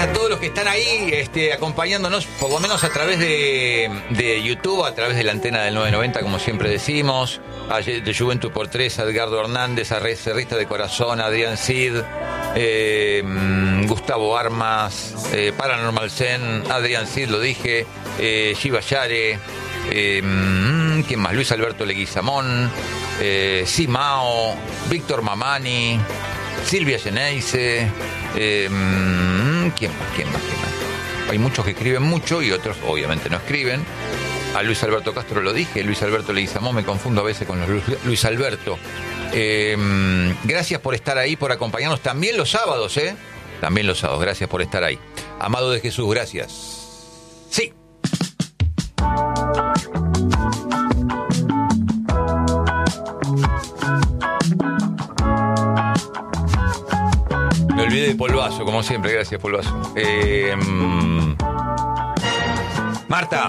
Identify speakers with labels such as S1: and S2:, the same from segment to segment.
S1: a todos los que están ahí acompañándonos, por lo menos a través de YouTube, a través de la antena del 990, como siempre decimos. De Juventud por 3, a Edgardo Hernández, a Cerrista de Corazón, a Adrián Cid, Gustavo Armas, Paranormal Zen, Adrián Cid, lo dije, Shiva Yare, ¿quién más? Luis Alberto Leguizamón, Simao, Víctor Mamani, Silvia Geneise, ¿quién más? Hay muchos que escriben mucho y otros obviamente no escriben. A Luis Alberto Castro lo dije, Luis Alberto Leguizamón, me confundo a veces con los Luis Alberto. Gracias por estar ahí, por acompañarnos también los sábados, También los sábados, gracias por estar ahí. Amado de Jesús, gracias. Sí. Me olvidé de Polvazo, como siempre, gracias Polvazo. Marta,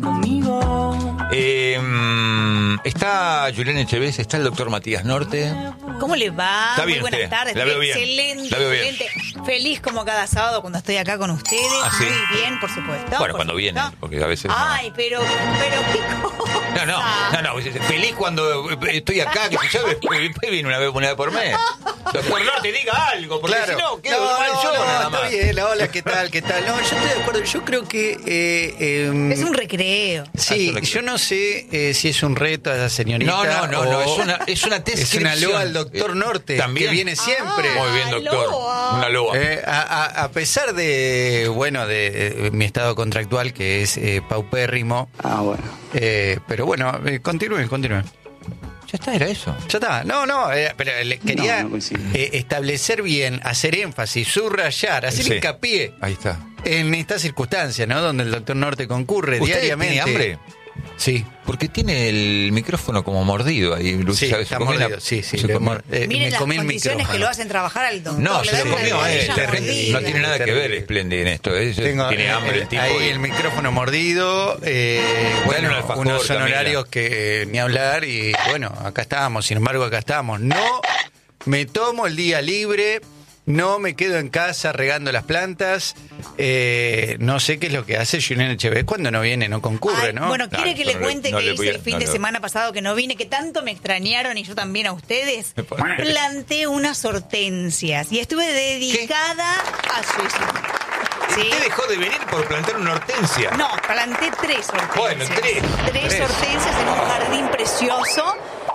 S1: está Julián Echeves, está el doctor Matías Norte.
S2: ¿Cómo le va?
S1: Está bien.
S2: Muy buenas
S1: usted.
S2: tardes.
S1: La veo bien.
S2: Excelente,
S1: La veo bien.
S2: excelente. Feliz como cada sábado cuando estoy acá con ustedes.
S1: ¿Ah, sí?
S2: Muy bien, por supuesto.
S1: Bueno,
S2: por
S1: cuando
S2: supuesto.
S1: viene, porque a veces.
S2: Ay, pero qué cosa.
S1: No. Feliz cuando estoy acá, que yo después viene una vez por mes. Doctor Norte, diga algo, porque
S3: Claro.
S1: si no, quedo mal yo nada más.
S3: Está bien, hola, ¿qué tal? No, yo estoy de acuerdo. Yo creo que...
S2: Es un recreo.
S3: Sí, yo no sé si es un reto a esa señorita.
S1: No, es una tesis.
S3: Es una loa al doctor Norte,
S1: también.
S3: que viene siempre.
S1: Muy bien, doctor.
S2: loa.
S1: Una loa.
S3: A pesar de mi estado contractual, que es paupérrimo.
S4: Bueno.
S3: Pero bueno, continúen.
S1: Ya está, era eso.
S3: Ya está. Pero quería
S4: No coincido.
S3: establecer bien, hacer énfasis, subrayar, hacer
S1: Sí.
S3: hincapié
S1: Ahí está.
S3: en estas circunstancias, ¿no? Donde el doctor Norte concurre
S1: ¿Usted
S3: diariamente.
S1: tiene hambre?
S3: Sí.
S1: Porque tiene el micrófono como mordido ahí.
S3: Sí,
S1: ¿Sabe?
S3: está
S1: Se comió
S3: mordido. Sí.
S1: se comió-
S2: Miren
S3: me
S2: las
S3: comí el
S2: condiciones
S3: micrófono.
S2: que lo hacen trabajar al doctor.
S1: No,
S2: Le
S1: se lo
S2: dan una
S1: comió,
S2: rodilla
S1: terrible.
S2: mordida.
S1: No tiene nada que ver, Splendid, en esto. Tiene hambre el tipo.
S3: Ahí
S1: y-
S3: el micrófono mordido.
S1: un alfajor,
S3: unos
S1: Camila.
S3: honorarios que ni hablar. Y bueno, acá estamos. Sin embargo, acá estamos. No me tomo el día libre. No me quedo en casa regando las plantas. No sé qué es lo que hace Julián Echeverría. Cuando no viene, no concurre,
S2: Ay,
S3: ¿no?
S2: Bueno, ¿quiere que
S1: No,
S2: le cuente
S1: no
S2: que
S1: le
S2: hice
S1: voy a-
S2: el fin
S1: no
S2: de
S1: le-
S2: semana pasado que no vine, que tanto me extrañaron y yo también a ustedes?
S1: Me parece.
S2: Planté unas hortensias y estuve dedicada a su ¿Sí?
S1: ¿Usted dejó de venir por plantar una hortensia?
S2: No, planté 3 hortensias.
S1: Bueno, tres.
S2: Hortensias en un jardín precioso.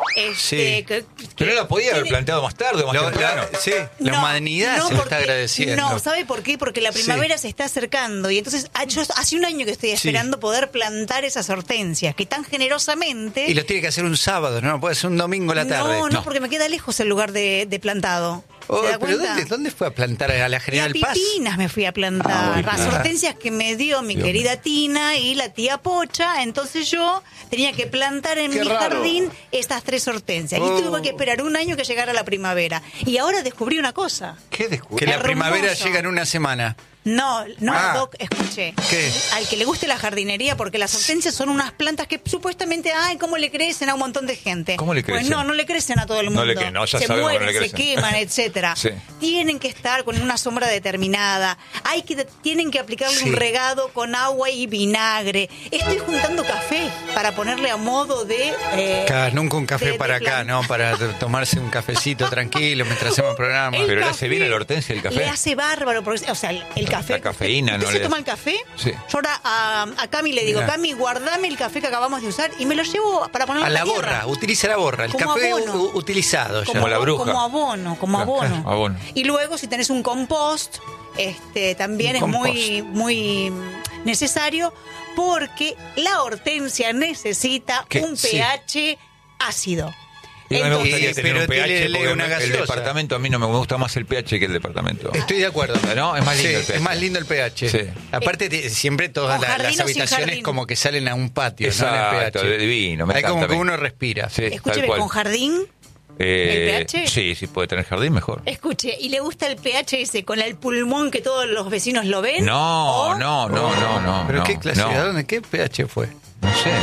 S3: Sí.
S1: Pero no la podía haber planteado más tarde o más temprano.
S3: Sí, la humanidad se lo está agradeciendo.
S2: No, ¿sabe por qué? Porque la primavera se está acercando y entonces yo hace un año que estoy esperando poder plantar esas hortensias que tan generosamente...
S3: Y lo tiene que hacer un sábado, ¿no? Puede ser un domingo a la tarde.
S2: No, porque me queda lejos el lugar de plantado.
S3: Oh,
S2: ¿Se da
S3: ¿pero
S2: cuenta?
S3: dónde fue a plantar? ¿A la General
S2: Y a
S3: Paz?
S2: Pipinas me fui a plantar. Las hortensias que me dio mi querida Tina y la tía Pocha. Entonces yo tenía que plantar en mi jardín estas 3 hortensias. Y tuve que esperar un año que llegara la primavera. Y ahora descubrí una cosa.
S1: ¿Qué
S3: Que
S1: descubrió?
S3: la
S2: Hermoso.
S3: primavera llega en una semana.
S2: No,
S3: Ah.
S2: Doc, escuché.
S3: ¿Qué?
S2: Al que le guste la jardinería, porque las hortensias son unas plantas que supuestamente, ¿cómo le crecen a un montón de gente?
S1: ¿Cómo le crecen?
S2: Pues no le crecen a todo el mundo.
S1: No, ya
S2: se
S1: sabemos que
S2: mueren,
S1: no le
S2: se
S1: crecen.
S2: queman, etcétera.
S1: Sí.
S2: Tienen que estar con una sombra determinada. Tienen que aplicarle
S3: Sí.
S2: un regado con agua y vinagre. Estoy juntando café para ponerle a modo de...
S3: Nunca un café
S2: de
S3: para acá,
S2: plan-
S3: ¿no? Para tomarse un cafecito tranquilo mientras hacemos el programa.
S2: El
S1: Pero le
S2: café
S1: hace bien a la hortensia el café.
S2: Le hace bárbaro, porque, o sea, el café...
S1: La cafeína,
S2: ¿Usted
S1: no
S2: se
S1: le-
S2: toma el café?
S1: Sí.
S2: Yo ahora a Cami le digo,
S3: Mirá.
S2: Cami, guardame el café que acabamos de usar y me lo llevo para ponerlo
S3: A
S2: en
S3: la
S2: tierra.
S3: borra, utiliza la borra. El
S2: Como
S3: café
S2: abono.
S3: utilizado ya.
S1: Como la bruja.
S2: Como abono,
S1: Claro, abono.
S2: Y luego si tenés un compost, también
S3: Un
S2: es muy necesario porque la hortensia necesita
S3: ¿Qué?
S2: un
S3: Sí.
S2: pH ácido.
S1: Y a mí me
S2: Entonces,
S1: gustaría tener
S3: pero
S1: un pH
S3: tiene
S1: porque
S3: una
S1: el
S3: gaseosa.
S1: departamento a mí no me gusta más el pH que el departamento.
S3: Estoy de acuerdo.
S1: ¿No? Es más lindo
S3: Sí,
S1: el pH.
S3: es más lindo el pH.
S1: Sí.
S3: Aparte, siempre todas
S2: ¿Con jardín
S3: las
S2: o sin
S3: habitaciones
S2: jardín?
S3: como que salen a un patio, ¿no?
S1: Exacto,
S3: En el pH.
S1: divino, me
S3: Hay como
S1: encanta
S3: que
S1: a mí.
S3: uno respira.
S1: Sí, tal
S2: escúcheme,
S1: cual.
S2: con jardín, ¿el pH?
S1: Sí, sí, puede tener jardín mejor.
S2: escuche, ¿y le gusta el pH ese con el pulmón que todos los vecinos lo ven?
S1: No,
S2: ¿O?
S1: no.
S3: ¿Pero
S1: no,
S3: qué clase?
S1: no.
S3: ¿A dónde? ¿Qué pH fue?
S1: No sé.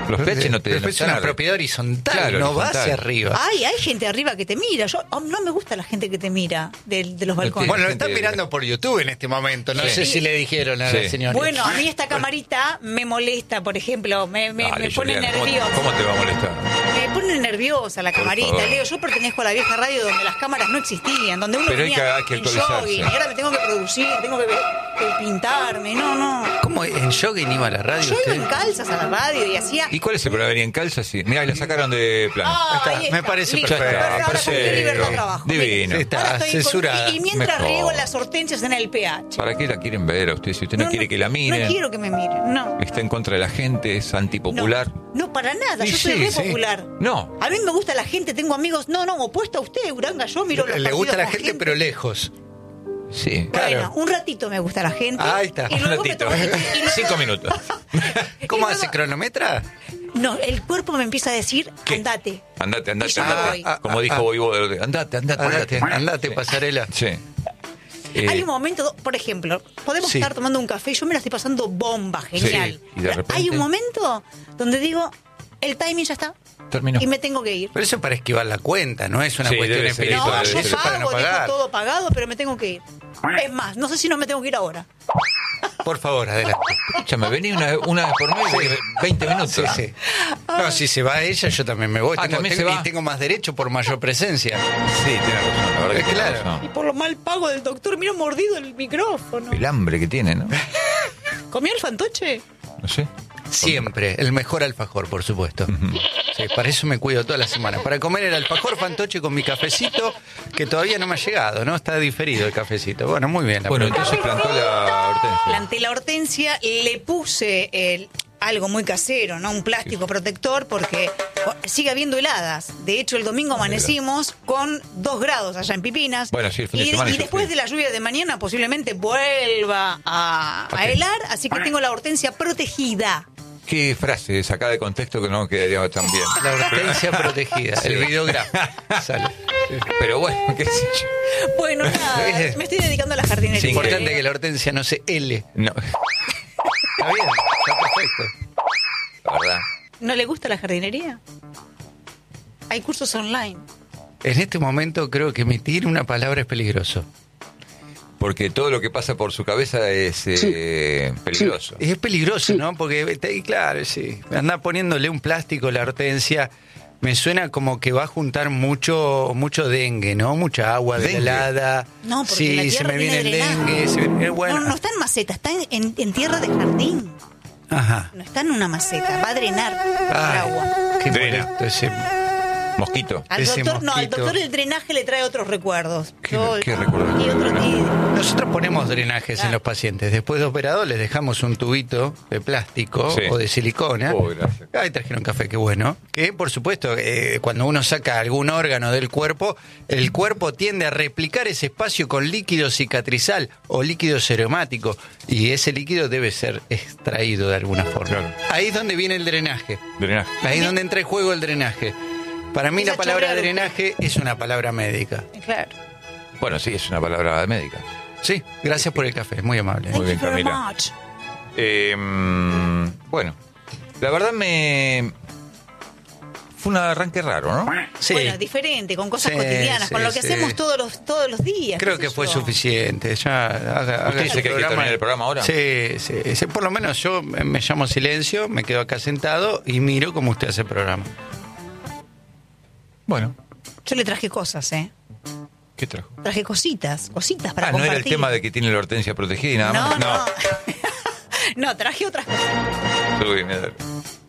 S1: Los pH no te
S3: Pero es una propiedad horizontal,
S1: Claro,
S3: no va
S1: horizontal.
S3: hacia arriba.
S2: Ay, hay gente arriba que te mira. Yo no me gusta la gente que te mira de los balcones.
S3: Bueno, lo
S1: gente-
S3: están mirando por YouTube en este momento. No
S1: Sí.
S3: sé si le dijeron a
S1: Sí.
S3: la señora.
S2: Bueno, a mí esta camarita me molesta, por ejemplo, me
S1: Dale,
S2: pone
S1: Juliana,
S2: nerviosa.
S1: ¿cómo te va a molestar?
S2: Me pone nerviosa la
S1: Por
S2: camarita.
S1: favor.
S2: Le digo, yo pertenezco a la vieja radio donde las cámaras no existían, donde uno
S1: Pero hay
S2: venía
S1: que
S2: en
S1: actualizarse.
S2: jogging, y ahora me tengo que producir, tengo que pintarme, no.
S3: ¿Cómo en jogging iba a la radio
S2: Yo iba
S3: usted?
S2: en calzas a la radio y hacía...
S1: ¿Y cuál es el problema? ¿Venía en calza? Sí. Mirá, y la sacaron de plan.
S2: Ahí
S3: me parece
S2: listo.
S3: perfecto.
S2: Ahora con qué
S1: Perfecto.
S2: libertad trabajo.
S1: Divino.
S2: Mire,
S3: Está
S2: ahora estoy
S3: censurada.
S2: y mientras
S1: Mejor.
S2: riego las hortensias en el pH.
S1: ¿Para qué la quieren ver a usted? Si usted no, quiere que la miren,
S2: No quiero que me miren, no.
S1: está en contra de la gente, es antipopular.
S2: No, para nada,
S1: Y
S2: yo soy
S1: sí,
S2: re
S1: sí.
S2: popular.
S1: No.
S2: A mí me gusta la gente, tengo amigos, opuesto a usted, Uranga, yo miro los
S3: Le gusta
S2: partidos
S3: la
S2: con
S3: gente, pero lejos.
S1: Sí.
S2: Bueno,
S3: Claro.
S2: un ratito me gusta la gente.
S3: Ahí está.
S2: Y
S1: Un
S2: luego me
S1: ratito.
S2: tomo- y luego-
S1: 5 minutos.
S3: ¿Cómo
S2: Y
S3: hace
S2: luego-
S3: cronometra?
S2: No, el cuerpo me empieza a decir,
S1: ¿Qué?
S2: andate.
S1: Andate,
S2: Y yo me voy.
S1: Como dijo Voivoda, andate.
S3: Andate, pasarela.
S1: Sí.
S2: Hay un momento, por ejemplo, podemos
S3: Sí.
S2: estar tomando un café, yo me la estoy pasando bomba, genial.
S1: Sí, y de repente-
S2: Hay un momento donde digo, el timing ya está.
S1: Terminó.
S2: Y me tengo que ir.
S3: Pero eso es para esquivar la cuenta, no es una
S1: Sí,
S3: cuestión
S1: debe ser
S3: espiritual.
S2: No,
S1: eso,
S2: yo
S1: debe
S3: Eso es para no
S2: pago, dejo
S3: pagar.
S2: todo pagado, pero me tengo que ir. Es más, no sé si no me tengo que ir ahora.
S3: Por favor, adelante.
S1: Escúchame, vení una vez por mes, 20 minutos.
S3: Sí, sí. No, si se va ella, yo también me voy.
S1: Ah, también se va.
S3: Y tengo más derecho por mayor presencia.
S1: Sí, tiene razón, la verdad que tiene
S3: Claro.
S1: razón.
S2: Y por lo mal pago del doctor, mira mordido el micrófono.
S1: El hambre que tiene, ¿no?
S2: ¿Comió el fantoche?
S1: No sé.
S3: Siempre, el mejor alfajor, por supuesto. Sí, para eso me cuido toda la semana. Para comer el alfajor fantoche con mi cafecito, que todavía no me ha llegado, ¿no? Está diferido el cafecito. Bueno, muy bien.
S1: Bueno, entonces plantó la hortensia.
S2: Planté la hortensia, le puse algo muy casero, ¿no? Un plástico protector porque sigue habiendo heladas. De hecho, el domingo amanecimos con 2 grados allá en Pipinas.
S1: Bueno, sí, el fin de
S2: y,
S1: semana
S2: y
S1: hizo
S2: después
S1: frío.
S2: de la lluvia de mañana posiblemente vuelva a
S1: Ok.
S2: helar, así que tengo la hortensia protegida.
S1: Qué frase sacada de contexto que no quedaría tan bien.
S3: La hortensia protegida, el videograma. Sale.
S1: Pero bueno, qué sé yo.
S2: Bueno, nada, me estoy dedicando a la jardinería.
S3: Es importante que la hortensia no se L.
S1: No,
S3: Está bien, está perfecto.
S1: la verdad.
S2: ¿No le gusta la jardinería? Hay cursos online.
S3: En este momento creo que emitir una palabra es peligroso.
S1: Porque todo lo que pasa por su cabeza es peligroso.
S3: Es peligroso, ¿no? Porque, claro, sí. Anda poniéndole un plástico a la hortensia. Me suena como que va a juntar mucho dengue, ¿no? Mucha agua
S1: ¿Dengue?
S2: No,
S3: helada.
S2: porque
S3: sí,
S2: la
S3: se
S2: tierra
S3: me viene el
S2: viene
S3: dengue. Bueno.
S2: No está en maceta, está en tierra de jardín.
S3: Ajá.
S2: No está en una maceta, va a drenar el
S3: Ay,
S2: agua.
S3: qué
S1: Drena.
S3: molesto ese.
S1: Mosquito.
S2: Al
S3: ese
S2: doctor, al
S3: mosquito.
S2: doctor el drenaje le trae otros recuerdos.
S1: ¿Qué recuerdos?
S2: Y otros,
S3: Nosotros ponemos drenajes
S2: Claro.
S3: en los pacientes. Después de operado les dejamos un tubito de plástico
S1: Sí.
S3: o de silicona.
S1: Oh, gracias.
S3: Ahí trajeron café, qué bueno. Que, por supuesto, cuando uno saca algún órgano del cuerpo, el cuerpo tiende a replicar ese espacio con líquido cicatrizal o líquido seromático. Y ese líquido debe ser extraído de alguna forma.
S1: Claro.
S3: Ahí es donde viene el drenaje.
S1: Drenaje.
S3: Ahí es donde entra en juego el drenaje. Para mí
S2: Esa
S3: la palabra
S2: chorreada.
S3: drenaje es una palabra médica.
S2: claro.
S1: Bueno, sí, es una palabra médica.
S3: Sí, gracias por el café, muy amable.
S1: Muy bien,
S2: Thank you very
S1: Camila.
S2: much.
S1: Bueno, la verdad fue un arranque raro, ¿no?
S3: Sí.
S2: Bueno, diferente, con cosas
S3: Sí,
S2: cotidianas, con
S3: sí,
S2: lo que
S3: sí.
S2: hacemos todos los días.
S3: Creo
S2: qué
S3: que
S2: sé
S3: fue
S2: yo.
S3: suficiente. Ya haga
S1: ¿Usted dice
S3: su
S1: que hay que
S3: programa.
S1: terminar el programa ahora?
S3: Sí, sí, sí. Por lo menos yo me llamo silencio, me quedo acá sentado y miro cómo usted hace el programa.
S1: Bueno,
S2: Yo le traje cosas,
S1: ¿qué trajo?
S2: Traje cositas para
S1: Ah,
S2: compartir.
S1: no era el tema de que tiene la hortensia protegida y nada
S2: No,
S1: más.
S2: no. No, traje otras cosas.
S1: Uy, mira.